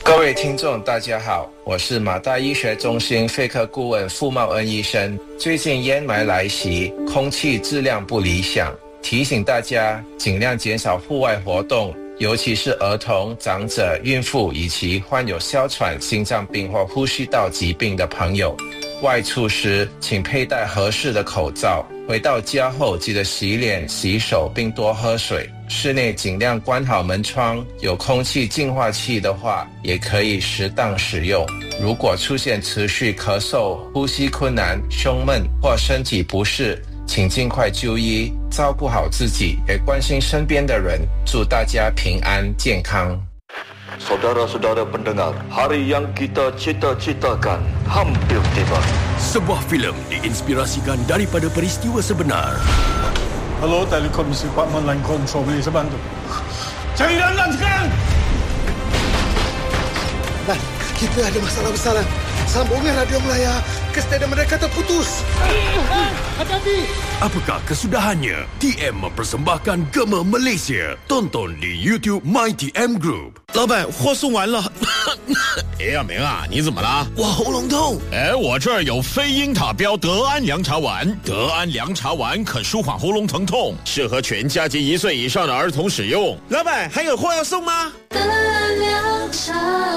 各位听众大家好，我是马大医学中心肺科顾问傅茂恩医生。最近烟霾来袭，空气质量不理想，提醒大家尽量减少户外活动，尤其是儿童、长者、孕妇以及患有哮喘、心脏病或呼吸道疾病的朋友。外出时请佩戴合适的口罩，回到家后记得洗脸、洗手并多喝水。室内尽量关好门窗，有空气净化器的话也可以适当使用。如果出现持续咳嗽、呼吸困难、胸闷或身体不适，请尽快就医，照顾好自己，也关心身边的人。祝大家平安健康。 Saudara-saudara pendengar, hari yang kita cita-citakan hampir tiba. Sebuah filem diinspirasikan daripada peristiwa sebenar. Hello, Telekomisi Department Line Control, boleh saya bantu? Cari Lan sekarang! Lan, kita ada masalah besar, Lan. Sambungan radio Melaya ke stadium mereka terputus. Hati-hati! Apakah kesudahannya? TM mempersembahkan Gema Malaysia. Tonton di YouTube MyTM Group. 老板，货送完了。 哎呀，明啊，你怎么了？ 我喉咙痛。 哎，我这儿有非英塔标德安凉茶丸，德安凉茶丸可舒缓喉咙疼痛，适合全家及1岁以上的儿童使用。 老板，还有货要送吗？ 德安凉茶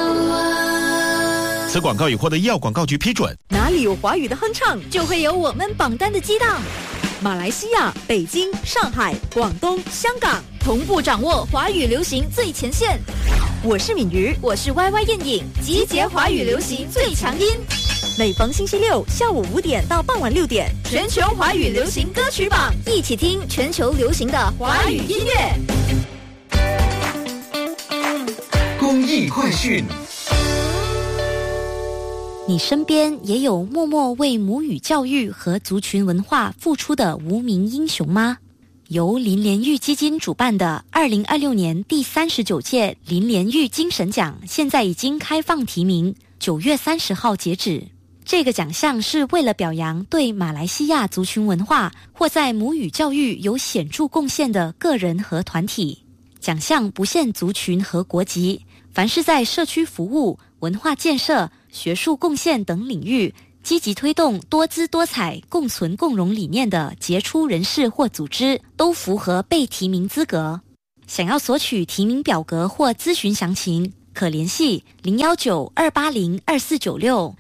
丸。 此广告已获得医药广告局批准。 哪里有华语的哼唱，就会有我们榜单的激荡。马来西亚、北京、上海、广东、香港同步掌握华语流行最前线。我是敏瑜，我是 YY 燕影，集结华语流行最强音。每逢星期六下午5点到傍晚6点，全球华语流行歌曲榜，一起听全球流行的华语音乐。 公益快讯。 你身边也有默默为母语教育和族群文化付出的无名英雄吗？由林莲玉基金主办的2026年第39届林莲玉精神奖现在已经开放提名，9月30号截止。这个奖项是为了表扬对马来西亚族群文化或在母语教育有显著贡献的个人和团体。奖项不限族群和国籍，凡是在社区服务、文化建设、学术贡献等领域积极推动多姿多彩、共存共荣理念的杰出人士或组织，都符合被提名资格。想要索取提名表格或咨询详情，可联系019-280-2496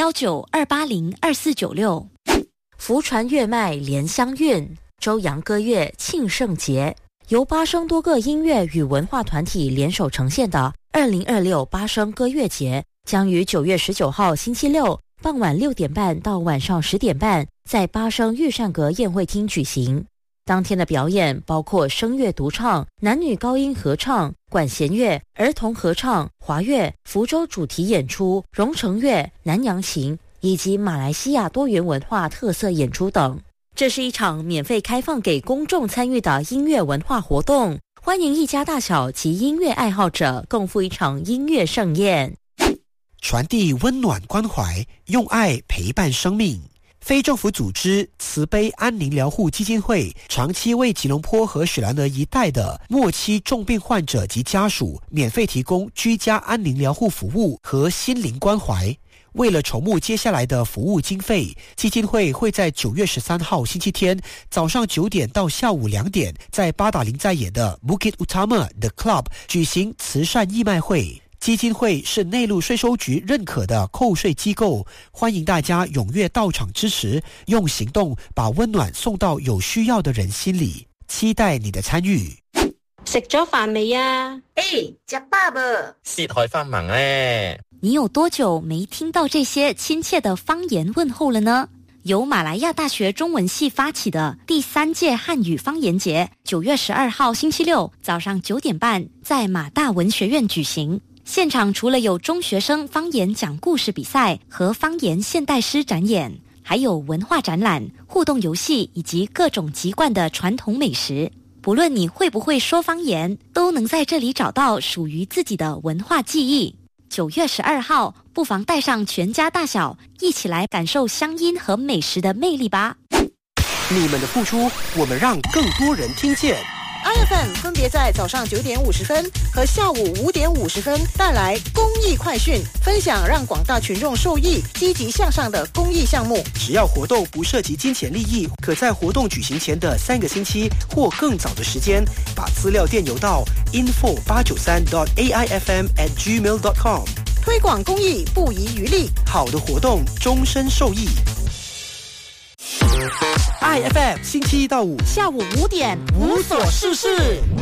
019-280-2496。 福传月脉莲香韵，周洋歌乐庆圣节，由8声多个音乐与文化团体联手呈现的20268声歌乐节，将于9月19号星期六傍晚6点半到晚上10点半在8声御膳阁宴会厅举行。当天的表演包括声乐独唱、男女高音合唱、管弦乐、儿童合唱、华乐、福州主题演出、蓉城乐、南洋琴以及马来西亚多元文化特色演出等。这是一场免费开放给公众参与的音乐文化活动，欢迎一家大小及音乐爱好者共赴一场音乐盛宴。 传递温暖关怀，用爱陪伴生命。非政府组织慈悲安宁疗护基金会长期为吉隆坡和雪兰莪一带的末期重病患者及家属免费提供居家安宁疗护服务和心灵关怀。为了筹募接下来的服务经费，基金会会在9月13号星期天早上9点到下午2点，在巴达林在野的 Bukit Utama The Club 举行慈善义卖会。基金会是内陆税收局认可的扣税机构，欢迎大家踊跃到场支持，用行动把温暖送到有需要的人心里。期待你的参与。 食咗飯未啊？ 食飽噃。 舌頭發盲咧。 你有多久没听到这些亲切的方言问候了呢？由马来亚大学中文系发起的第3届汉语方言节，9月12号星期六早上9点半在马大文学院举行。现场除了有中学生方言讲故事比赛和方言现代诗展演，还有文化展览、互动游戏以及各种籍贯的传统美食。不论你会不会说方言，都能在这里找到属于自己的文化记忆。9月12号，不妨带上全家大小，一起来感受乡音和美食的魅力吧。 你们的付出，我们让更多人听见。 IFM 分别在早上9点50分和下午5点50分带来公益快讯，分享让广大群众受益、积极向上的公益项目。 只要活动不涉及金钱利益，可在活动举行前的3个星期或更早的时间，把资料电邮到 info893.aifm@gmail.com。 推广公益不遗余力， 好的活动终身受益。IFM 星期一到五下午5点无所事事。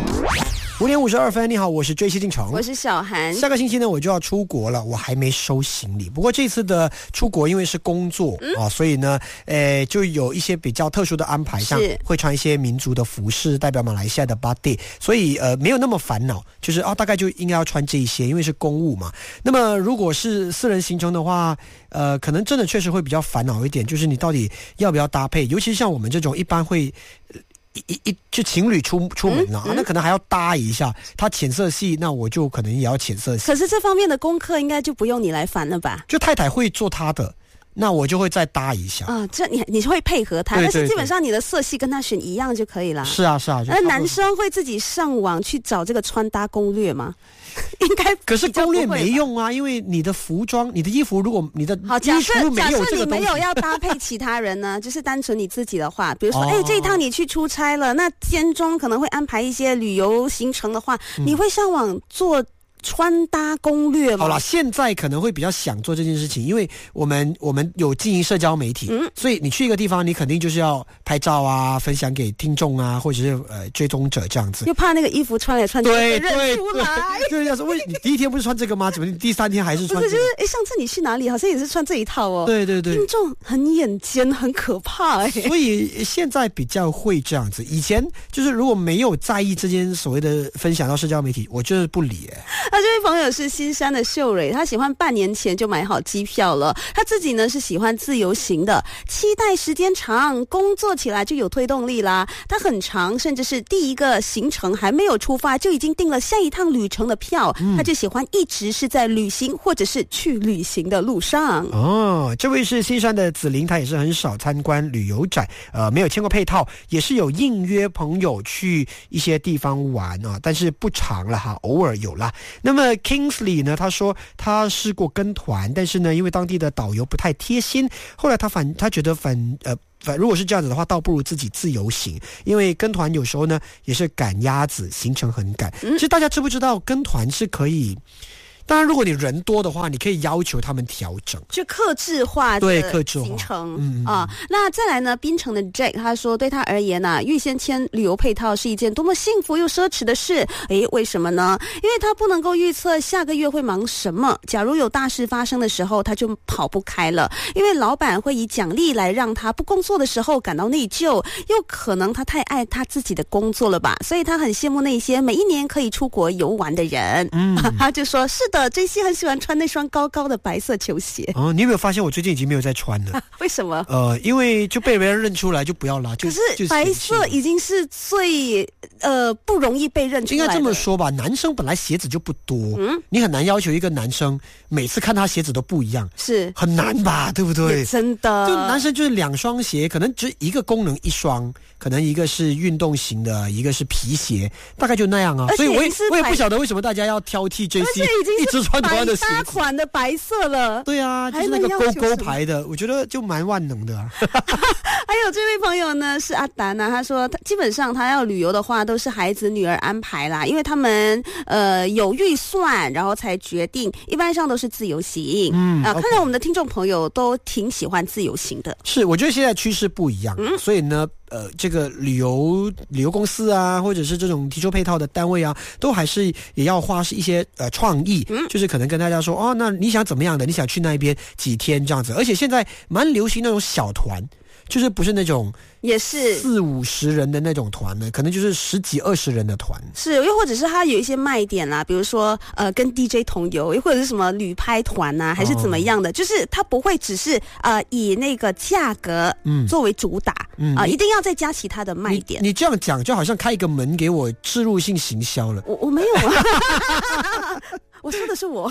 5点52分，你好，我是追西进城， 我是小韩。 下个星期呢，我就要出国了，我还没收行李。不过这次的出国因为是工作所以呢，就有一些比较特殊的安排，像会穿一些民族的服饰，代表马来西亚的batik，所以没有那么烦恼，就是大概就应该要穿这一些，因为是公务嘛。那么如果是私人行程的话，可能真的确实会比较烦恼一点，就是你到底要不要搭配，尤其是像我们这种一般会。就情侣出门了那可能还要搭一下，他浅色系，那我就可能也要浅色系。 可是这方面的功课应该就不用你来烦了吧？ 就太太会做他的，那我就会再搭一下这你会配合他，但是基本上你的色系跟他选一样就可以了。 是啊。 那男生会自己上网去找这个穿搭攻略吗？应该可是攻略没用啊，因为你的服装、你的衣服，如果你的衣服没有这个东西， 假设你没有要搭配其他人呢，就是单纯你自己的话，比如说，这一趟你去出差了，那间中可能会安排一些旅游行程的话，你会上网做穿搭攻略吗？ 好啦，现在可能会比较想做这件事情，因为我们有经营社交媒体，所以你去一个地方，你肯定就是要拍照啊，分享给听众啊，或者是追踪者这样子。 又怕那个衣服穿来穿去对认出来， 就是要说，喂，你第一天不是穿这个吗？怎么你第3天还是穿这个？ 不是，就是上次你去哪里，好像也是穿这一套哦。 对， 听众很眼尖，很可怕所以现在比较会这样子，以前就是如果没有在意这件所谓的分享到社交媒体，我就是不理这位朋友是新山的秀蕊，他喜欢半年前就买好机票了。他自己呢是喜欢自由行的，期待时间长，工作起来就有推动力啦。他很长，甚至是第一个行程还没有出发就已经订了下一趟旅程的票。他就喜欢一直是在旅行或者是去旅行的路上。 这位是新山的子玲，他也是很少参观旅游展，没有签过配套，也是有应约朋友去一些地方玩但是不常了哈，偶尔有啦。那么 Kingsley 呢，他说他试过跟团，但是呢因为当地的导游不太贴心，后来他觉得如果是这样子的话，倒不如自己自由行，因为跟团有时候呢也是赶鸭子，行程很赶。其实大家知不知道跟团是可以，当然如果你人多的话，你可以要求他们调整， 就客制化的行程那再来呢，槟城的 Jack 他说对他而言预先签旅游配套是一件多么幸福又奢侈的事。为什么呢？因为他不能够预测下个月会忙什么，假如有大事发生的时候他就跑不开了，因为老板会以奖励来让他不工作的时候感到内疚，又可能他太爱他自己的工作了吧，所以他很羡慕那些每一年可以出国游玩的人。他就说是的，JC 很喜欢穿那双高高的白色球鞋。 你有没有发现我最近已经没有在穿了？ 为什么？ 因为就被别人认出来就不要拉。 可是白色已经是最不容易被认出来的。 应该这么说吧，男生本来鞋子就不多，你很难要求一个男生每次看他鞋子都不一样， 是很难吧？对不对？ 真的， 就男生就是2双鞋，可能只一个功能1双，可能一个是运动型的，一个是皮鞋，大概就那样啊。所以我也不晓得为什么大家要挑剔 JC 一直穿同样的鞋子， 百搭款的白色了。 对啊，就是那个勾勾牌的，我觉得就蛮万能的还有这位朋友呢是阿达呢，他说基本上他要旅游的话都是孩子女儿安排啦，因为他们有预算然后才决定，一般上都是自由行。看来我们的听众朋友都挺喜欢自由行的。 是，我觉得现在趋势不一样，所以呢这个旅游公司啊，或者是这种提供配套的单位啊，都还是也要花一些创意，就是可能跟大家说那你想怎么样的，你想去那边几天这样子。而且现在蛮流行那种小团，就是不是那种也是 40-50人的那种团呢，可能就是10几20人的团。 是，又或者是他有一些卖点啦，比如说跟 DJ 同游，又或者是什么旅拍团啊，还是怎么样的，就是他不会只是以那个价格作为主打，一定要再加其他的卖点。 你这样讲就好像开一个门给我置入性行销了。 我没有啊我说的是我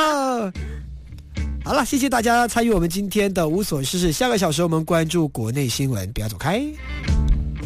好了，谢谢大家参与我们今天的无所事事。下个小时我们关注国内新闻，不要走开。